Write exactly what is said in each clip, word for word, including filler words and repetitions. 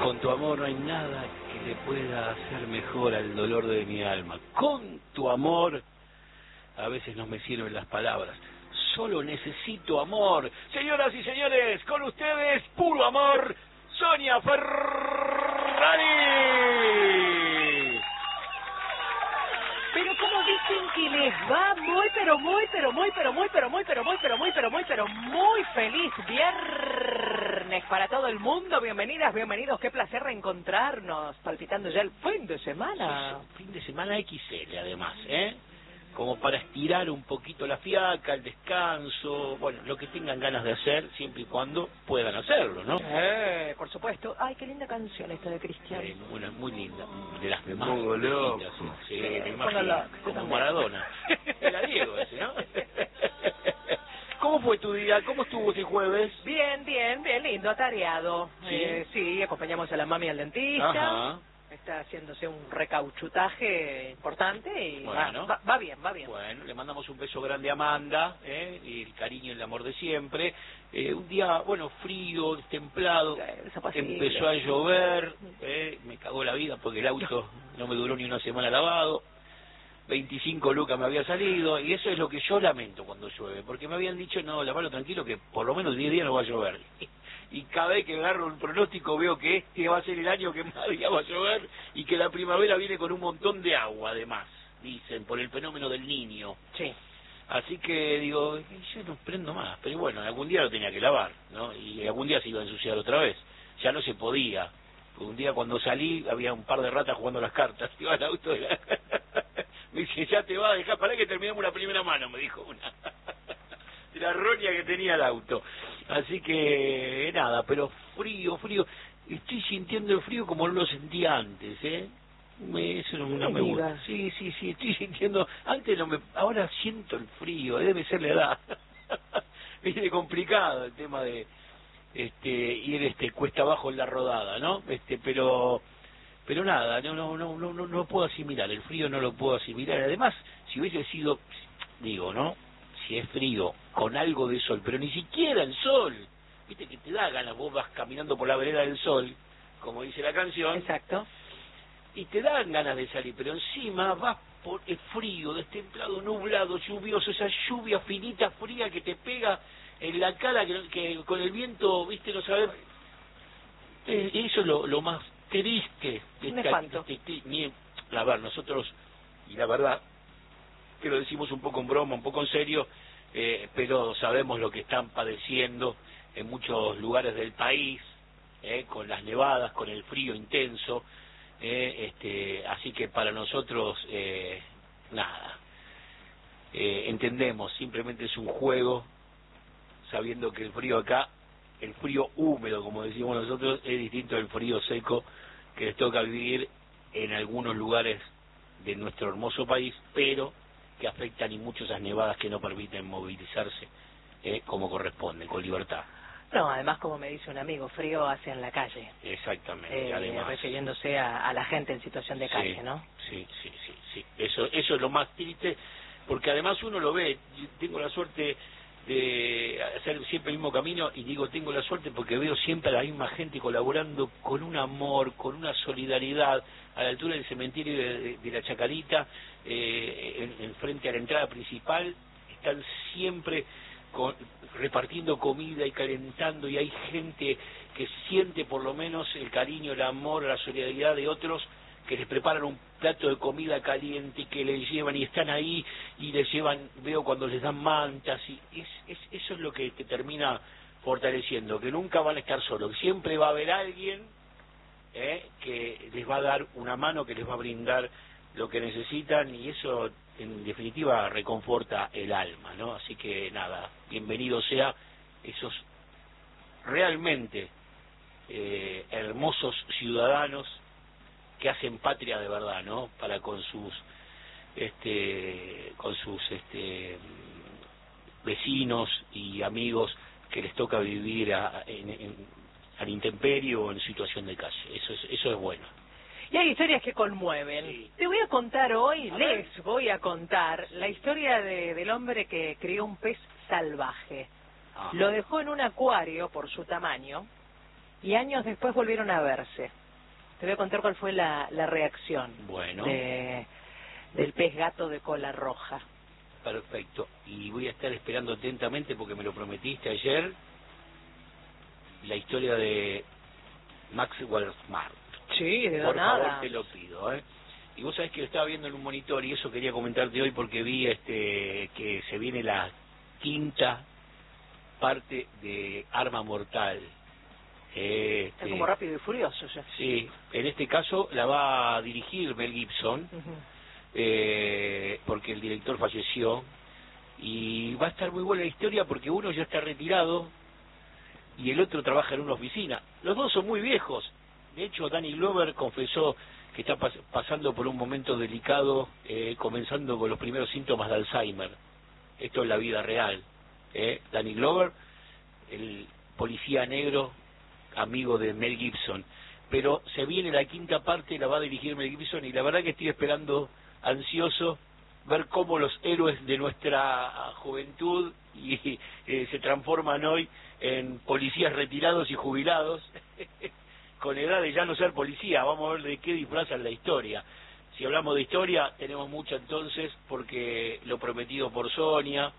Con tu amor no hay nada que le pueda hacer mejor al dolor de mi alma. Con tu amor, a veces no me sirven las palabras. Solo necesito amor. Señoras y señores, con ustedes, puro amor, Sonia Ferrari. Pero como dicen que les va muy, pero muy, pero muy, pero muy, pero muy, pero muy, pero muy, pero muy, pero muy feliz viernes para todo el mundo. Bienvenidas, bienvenidos. Qué placer reencontrarnos, palpitando ya el fin de semana. Sí, sí, fin de semana equis ele, además, ¿eh? Como para estirar un poquito la fiaca, el descanso, bueno, lo que tengan ganas de hacer, siempre y cuando puedan hacerlo, ¿no? Eh, por supuesto. Ay, qué linda canción esta de Cristian. Eh, una muy linda, de las demás. Pongo loco. Sí, Sí, me pongo imagino, loco, yo como también. Maradona. Era Diego ese, ¿no? ¿Cómo fue tu día? ¿Cómo estuvo ese jueves? Bien, bien, bien lindo, atareado. ¿Sí? Eh, sí, acompañamos a la mami al dentista. Ajá. Está haciéndose un recauchutaje importante y Bueno. va, va, va bien, va bien. Bueno, le mandamos un beso grande a Amanda, ¿eh? Y el cariño y el amor de siempre. Eh, un día, bueno, frío, templado, Eh, desapacible. empezó a llover, ¿eh? Me cagó la vida porque el auto no me duró ni una semana lavado. veinticinco lucas me había salido, y eso es lo que yo lamento cuando llueve, porque me habían dicho, no, lavalo tranquilo, que por lo menos diez días no va a llover. Y cada vez que agarro un pronóstico veo que este va a ser el año que más días va a llover, y que la primavera viene con un montón de agua, además, dicen, por el fenómeno del Niño. Sí. Así que digo, yo no prendo más, pero bueno, algún día lo tenía que lavar, ¿no? Y algún día se iba a ensuciar otra vez, ya no se podía. Un día cuando salí había un par de ratas jugando las cartas, iba al auto y la... me dice, ya te va a dejar, para que terminemos la primera mano, me dijo una, de la roña que tenía el auto. Así que nada, pero frío, frío, estoy sintiendo el frío como no lo sentía antes, ¿eh? Me, eso no, no me gusta. Sí, sí, sí, estoy sintiendo, antes no me, ahora siento el frío, debe ser la edad. Viene complicado el tema de este ir este cuesta abajo en la rodada, ¿no? Este, pero pero nada, no no no no no no puedo asimilar, el frío no lo puedo asimilar. Además, si hubiese sido, digo, ¿no? Si es frío con algo de sol, pero ni siquiera el sol. Viste que te da ganas, vos vas caminando por la vereda del sol, como dice la canción. Exacto. Y te dan ganas de salir, pero encima vas por el frío, destemplado, nublado, lluvioso, esa lluvia finita, fría que te pega en la cara, que, que con el viento, viste, no sabes. Eh, eso es lo, lo más triste de Un esta, espanto. de este- ni- a ver, nosotros, y la verdad, que lo decimos un poco en broma, un poco en serio, eh, pero sabemos lo que están padeciendo en muchos lugares del país, eh, con las nevadas, con el frío intenso. Eh, este, así que para nosotros, eh, nada, eh, entendemos, simplemente es un juego, sabiendo que el frío acá, el frío húmedo, como decimos nosotros, es distinto del frío seco que les toca vivir en algunos lugares de nuestro hermoso país, pero que afectan y mucho esas nevadas que no permiten movilizarse eh, como corresponde, con libertad. No, además, como me dice un amigo, frío hace en la calle. Exactamente, Eh, además. refiriéndose a, a la gente en situación de calle, sí, ¿no? Sí, sí, sí, sí. Eso, eso es lo más triste, porque además uno lo ve. Yo tengo la suerte de hacer siempre el mismo camino, y digo tengo la suerte porque veo siempre a la misma gente colaborando con un amor, con una solidaridad, a la altura del cementerio de, de, de la Chacarita, eh, en, en frente a la entrada principal, están siempre con, repartiendo comida y calentando, y hay gente que siente por lo menos el cariño, el amor, la solidaridad de otros, que les preparan un plato de comida caliente, que les llevan y están ahí y les llevan, veo cuando les dan mantas, y es, es, eso es lo que te termina fortaleciendo, que nunca van a estar solos, siempre va a haber alguien eh, que les va a dar una mano, que les va a brindar lo que necesitan, y eso en definitiva reconforta el alma, ¿no? Así que nada, bienvenido sea esos realmente eh, hermosos ciudadanos que hacen patria de verdad, ¿no? Para con sus este con sus este vecinos y amigos que les toca vivir a, en, en, al intemperio o en situación de calle. Eso es eso es bueno. Y hay historias que conmueven. Sí. Te voy a contar hoy, A les ver. voy a contar la historia de, del hombre que crió un pez salvaje. Ah. Lo dejó en un acuario por su tamaño y años después volvieron a verse. Te voy a contar cuál fue la, la reacción bueno. de, del pez gato de cola roja. Perfecto. Y voy a estar esperando atentamente, porque me lo prometiste ayer, la historia de Maxwell Smart. Sí, de Por nada. favor, te lo pido, ¿eh? Y vos sabés que lo estaba viendo en un monitor, y eso quería comentarte hoy porque vi este que se viene la quinta parte de Arma Mortal. Este, Es como Rápido y Furioso ya. Sí, en este caso la va a dirigir Mel Gibson, uh-huh. eh, porque el director falleció, y va a estar muy buena la historia porque uno ya está retirado y el otro trabaja en una oficina. Los dos son muy viejos. De hecho, Danny Glover confesó que está pas pasando por un momento delicado, eh, comenzando con los primeros síntomas de Alzheimer. Esto es la vida real. ¿eh? Danny Glover, el policía negro, amigo de Mel Gibson. Pero se viene la quinta parte, la va a dirigir Mel Gibson, y la verdad que estoy esperando, ansioso, ver cómo los héroes de nuestra juventud y, eh, se transforman hoy en policías retirados y jubilados, con edad de ya no ser policía. Vamos a ver de qué disfrazan la historia. Si hablamos de historia, tenemos mucha entonces, porque Lo Prometido por Sonia,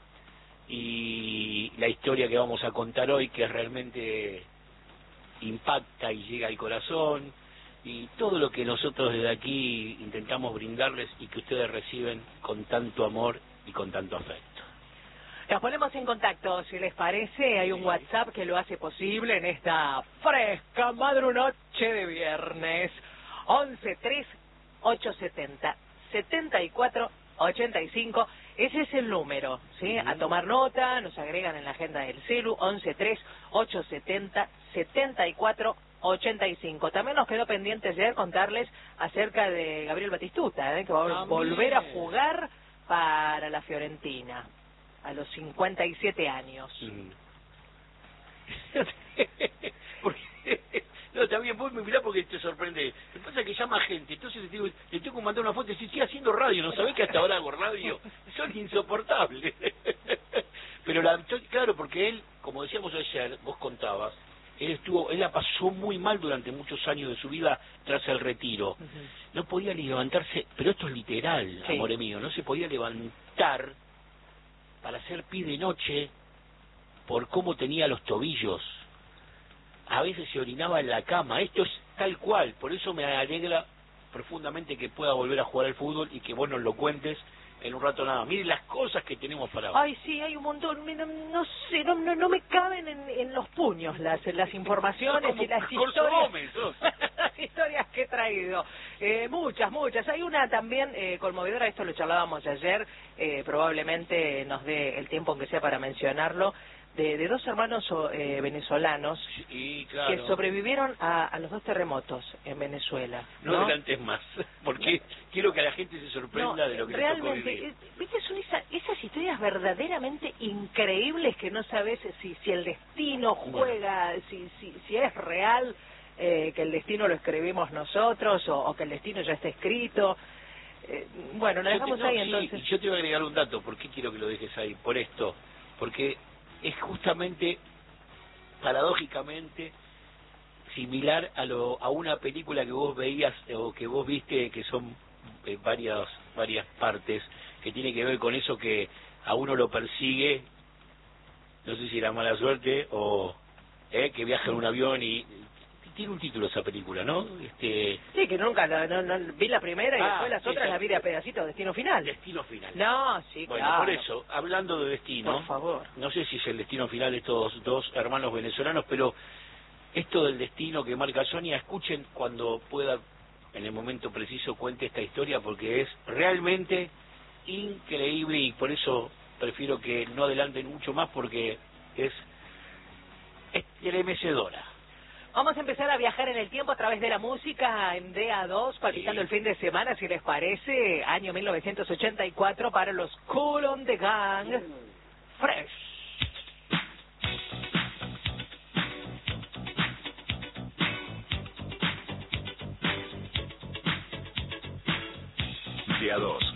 y la historia que vamos a contar hoy, que realmente impacta y llega al corazón, y todo lo que nosotros desde aquí intentamos brindarles y que ustedes reciben con tanto amor y con tanto afecto. Nos ponemos en contacto, si les parece. Hay un WhatsApp que lo hace posible en esta fresca madrunoche de viernes. once tres ocho setenta setenta y cuatro ochenta y cinco. Ese es el número, ¿sí? Uh-huh. A tomar nota, nos agregan en la agenda del celu, once tres ocho setenta setenta y cuatro ochenta y cinco. También nos quedó pendiente ayer contarles acerca de Gabriel Batistuta, ¿eh? que va a También. volver a jugar para la Fiorentina a los cincuenta y siete años. Mm. Porque, no, también vos me mirá porque te sorprende. Lo que pasa es que llama gente, entonces le tengo, le tengo que mandar una foto y decir, sigue haciendo radio, ¿no sabés que hasta ahora hago radio? Son insoportables. Pero la, claro, porque él, como decíamos ayer, vos contabas, él estuvo, él la pasó muy mal durante muchos años de su vida tras el retiro. Uh-huh. No podía ni levantarse, pero esto es literal, sí. Amore mío, no se podía levantar para hacer pie de noche por cómo tenía los tobillos. A veces se orinaba en la cama. Esto es tal cual. Por eso me alegra profundamente que pueda volver a jugar al fútbol y que vos nos lo cuentes en un rato nada. Miren las cosas que tenemos para hoy. Ay, sí, hay un montón. No, no sé, no, no, no me caben en, en los puños las, las informaciones y las historias, las historias que he traído. Eh, muchas, muchas. Hay una también eh, conmovedora, esto lo charlábamos ayer, eh, probablemente nos dé el tiempo aunque sea para mencionarlo, de, de dos hermanos eh, venezolanos sí, claro. que sobrevivieron a, a los dos terremotos en Venezuela. No, no adelantes más, porque no. quiero que la gente se sorprenda no, de lo que realmente, les tocó vivir. ¿Viste? Son esa, esas historias verdaderamente increíbles que no sabes si, si el destino juega, bueno. si, si, si es real, eh, que el destino lo escribimos nosotros o, o que el destino ya está escrito. Eh, bueno, lo dejamos te, no, ahí sí, entonces. Y yo te voy a agregar un dato. ¿Por qué quiero que lo dejes ahí? Por esto. Porque es justamente, paradójicamente, similar a lo a una película que vos veías o que vos viste, que son eh, varias varias partes, que tiene que ver con eso que a uno lo persigue, no sé si era mala suerte o eh, que viaja en un avión y tiene un título esa película, ¿no? Este... Sí, que nunca, no, no, no, vi la primera y ah, después las otras la vi de a pedacito, Destino Final. Destino Final. No, sí, bueno, claro. Por eso, hablando de destino, por favor. No sé si es el destino final de estos dos hermanos venezolanos, pero esto del destino que marca Sonia, escuchen cuando pueda, en el momento preciso, cuente esta historia, porque es realmente increíble y por eso prefiero que no adelanten mucho más, porque es estremecedora. Vamos a empezar a viajar en el tiempo a través de la música en D A dos, palpitando sí. el fin de semana, si les parece, año mil novecientos ochenta y cuatro para los Kool and the Gang, mm. Fresh. D A dos.